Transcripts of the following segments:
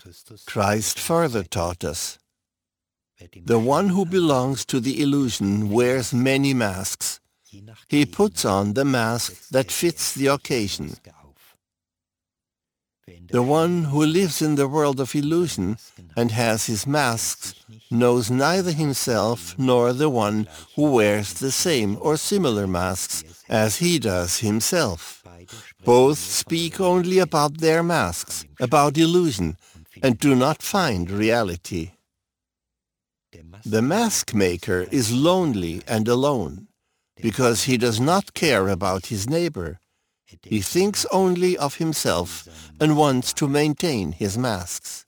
Christ further taught us, the one who belongs to the illusion wears many masks. He puts on the mask that fits the occasion. The one who lives in the world of illusion and has his masks knows neither himself nor the one who wears the same or similar masks as he does himself. Both speak only about their masks, about illusion, and do not find reality. The mask maker is lonely and alone because he does not care about his neighbor. He thinks only of himself and wants to maintain his masks.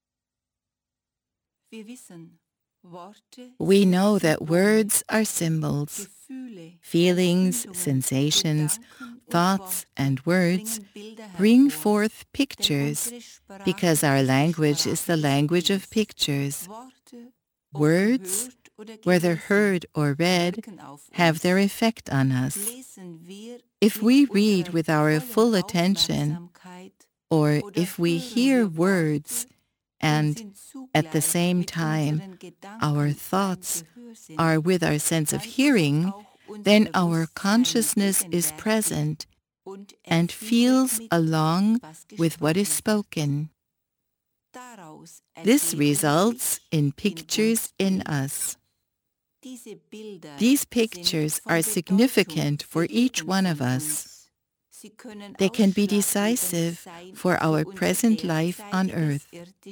We know that words are symbols. Feelings, sensations, thoughts, and words bring forth pictures because our language is the language of pictures. Words, whether heard or read, have their effect on us. If we read with our full attention, or if we hear words and at the same time our thoughts are with our sense of hearing, then our consciousness is present and feels along with what is spoken. This results in pictures in us. These pictures are significant for each one of us. They can be decisive for our present life on earth.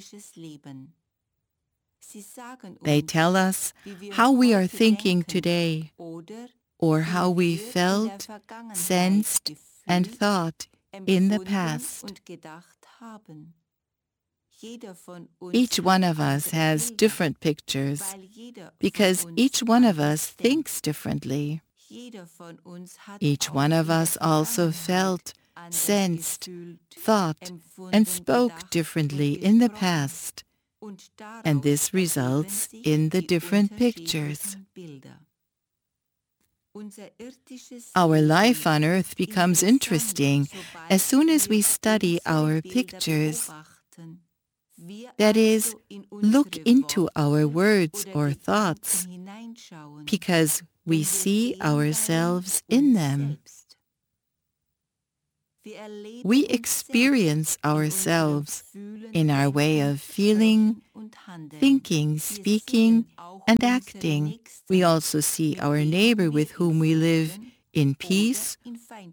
They tell us how we are thinking today, or how we felt, sensed, and thought in the past. Each one of us has different pictures because each one of us thinks differently. Each one of us also felt, sensed, thought, and spoke differently in the past, and this results in the different pictures. Our life on earth becomes interesting as soon as we study our pictures. That is, look into our words or thoughts, because we see ourselves in them. We experience ourselves in our way of feeling, thinking, speaking, and acting. We also see our neighbor with whom we live in peace